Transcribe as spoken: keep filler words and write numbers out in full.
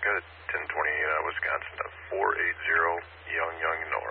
America, ten twenty uh, Wisconsin, four eight zero, Young, Young, no.